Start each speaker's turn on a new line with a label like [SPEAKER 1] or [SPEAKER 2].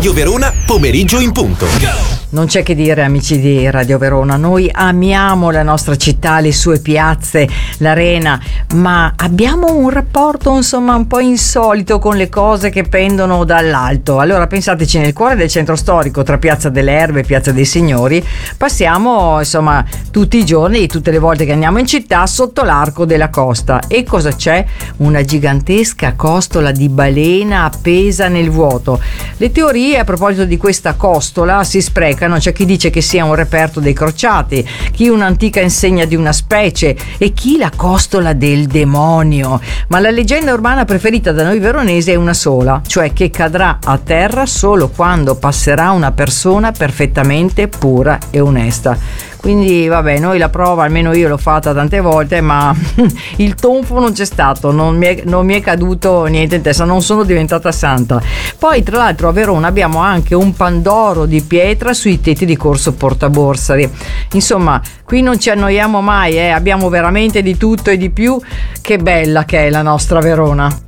[SPEAKER 1] Radio Verona, pomeriggio in punto.
[SPEAKER 2] Non c'è che dire, amici di Radio Verona, noi amiamo la nostra città, le sue piazze, l'arena, ma abbiamo un rapporto insomma un po' insolito con le cose che pendono dall'alto. Allora pensateci, nel cuore del centro storico, tra Piazza delle Erbe e Piazza dei Signori, passiamo insomma tutti i giorni, tutte le volte che andiamo in città, sotto l'arco della costa. E cosa c'è? Una gigantesca costola di balena appesa nel vuoto. Le teorie a proposito di questa costola si sprecano. C'è chi dice che sia un reperto dei crociati, chi un'antica insegna di una specie e chi la costola del demonio. Ma la leggenda urbana preferita da noi veronesi è una sola, cioè che cadrà a terra solo quando passerà una persona perfettamente pura e onesta. Quindi vabbè, noi la prova, almeno io l'ho fatta tante volte, ma il tonfo non c'è stato, non mi è caduto niente in testa, non sono diventata santa. Poi tra l'altro a Verona abbiamo anche un Pandoro di pietra sui tetti di Corso Portaborsari. Insomma, qui non ci annoiamo mai, abbiamo veramente di tutto e di più. Che bella che è la nostra Verona.